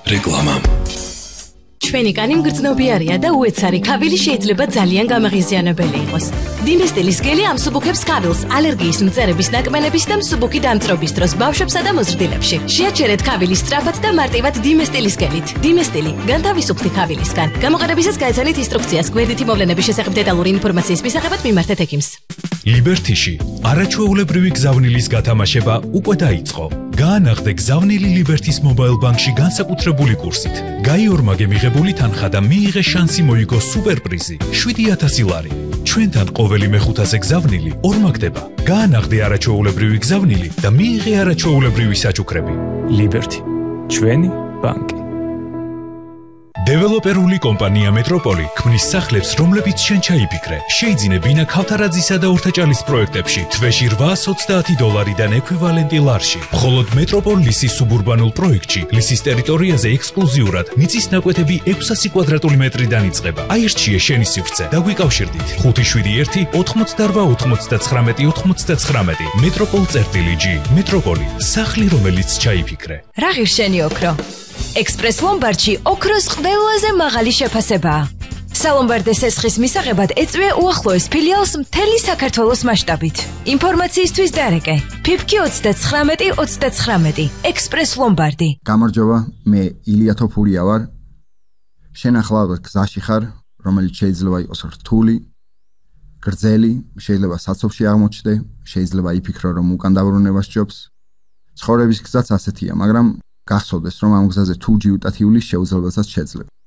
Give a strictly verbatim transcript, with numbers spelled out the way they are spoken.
რეკლამა ჩვენი კანი მგრძნობიარია და უეცარი ქავილი შეიძლება ძალიან გამაღიზიანებელი იყოს. დინესტილის გელი ამსუბუქებს ქავილს ალერგიის მწერების ნაკმენების და მსუბუქი დამწრობის დროს ბავშვებსა და მოზრდილებში. შეაჩერეთ ქავილი სწრაფად და მარტივად დინესტილის გელით. დინესტილი განთავისუფლდი ქავილისგან. გამოყენებისას გაეცანით ინსტრუქციას გვერდითი მოვლენების შესახებ დეტალური ინფორმაციის მისაღებად მიმართეთ ექიმს. ლიბერთიში არაჩვეულებრივი გზავნილის გათამაშება უკვე დაიწყო. გაანაღდე გზავნილი ლიბერთის მობაილ ბანკში განსაკუთრებული კურსით. გაიორმაგე მიღებული თანხა და მიიღე შანსი მოიგო სუპერპრიზი შვიდი ათასი ლარი. ჩვენთან ყოველი მეხუთაზე გზავნილი ორმაგდება. გაანაღდე არაჩვეულებრივი გზავნილი და მიიღე არაჩვეულებრივი საჩუქრები. ლიბერთი, ჩვენი ბანკი. დეველოპერული კომპანია მეტროპოლი ქმნის სახლებს, რომლებიც შენ ჩაიფიქრე. შეიძინე ბინა ქავთარაძისა და ორთაჭალის პროექტებში თვეში რვაას ოცდაათი დოლარიდან ექვივალენტი ლარში. მხოლოდ მეტროპოლ ლისის სუბურბანულ პროექტში ლისის ტერიტორიაზე ექსკლუზიურად მიწის ნაკვეთები ექვსასი კვადრატული მეტრიდან იწყება. აირჩიე შენი სივრცე და გვიკავშირდით. ხუთი შვიდი ერთი ოთხმოცდარვა ოთხმოცდაცხრამეტი ოთხმოცდაცხრამეტი მეტროპოლ წერტილი ჯი. მეტროპოლი, სახლი, რომელიც ჩაიფიქრე. რა ღირს შენი ოქრო? ექსპრეს ლომბარდში ოქროს ყველაზე მაღალი შეფასებაა. სალომბარდეს ესხის მისაღებად ეწვია უახლოეს ფილიალს მთელი საქართველოს მასშტაბით. ინფორმაციისთვის დარეკე ფიფკი ოცდაცხრამეტი ოცდაცხრამეტი ექსპრეს ლომბარდი. გამარჯობა, მე ილია თოფურია ვარ. შენ ახლა გზაში ხარ, რომელიც შეიძლება იყოს რთული, გრძელი, შეიძლება საცობში აღმოჩნდე, შეიძლება იფიქრო, რომ უკან დაბრუნება სჯობს. ცხოვრების გზაც ასეთია, მაგრამ გახსოვდეს, რომ ამ გზაზე თუ ჯიუტათიulis შეუძლებელსაც შეძლებ.